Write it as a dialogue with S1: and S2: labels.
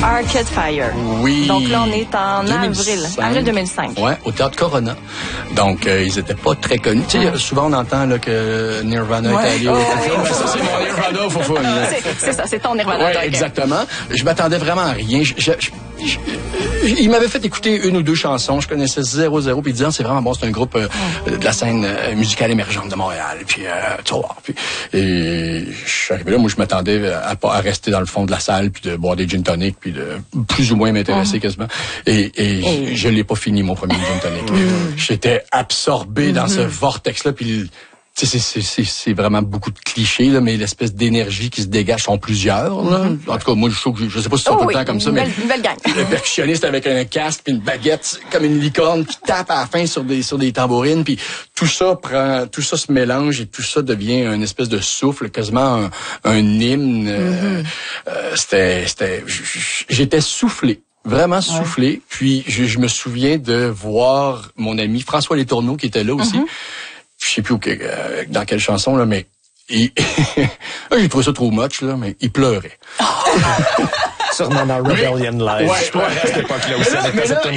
S1: Arcade Fire.
S2: Oui.
S1: Donc là, on est en
S2: 2005.
S1: avril 2005.
S2: Ouais, au Théâtre Corona. Donc, ils étaient pas très connus. Tu sais, souvent on entend là, que Nirvana est allé au Fofone. Ça, c'est mon Nirvana au Fofone.
S1: C'est ça, c'est ton Nirvana.
S2: Oui, exactement. Je m'attendais vraiment à rien. Il m'avait fait écouter une ou deux chansons. Je connaissais 0, puis disant c'est vraiment bon. C'est un groupe de la scène musicale émergente de Montréal. Puis, tu vas voir. Et je suis arrivé là. Moi, je m'attendais à rester dans le fond de la salle, puis de boire des gin tonic, puis de plus ou moins m'intéresser quasiment. Et je l'ai pas fini, mon premier gin tonic. J'étais absorbé dans ce vortex-là, puis c'est vraiment beaucoup de clichés, là, mais l'espèce d'énergie qui se dégage sont plusieurs. Là. En tout cas, moi, je sais pas si c'est tout le temps comme ça, mais
S1: une belle gang.
S2: Le percussionniste avec un casque puis une baguette comme une licorne qui tape à la fin sur des tambourines, puis tout ça se mélange et tout ça devient une espèce de souffle, quasiment un hymne. J'étais soufflé. Vraiment soufflé. Puis je me souviens de voir mon ami François Letourneau qui était là aussi. Je sais plus dans quelle chanson, là, mais j'ai trouvé ça trop much, là, mais il pleurait.
S3: Sûrement dans Rebellion Live.
S2: Ouais, à cette époque-là aussi.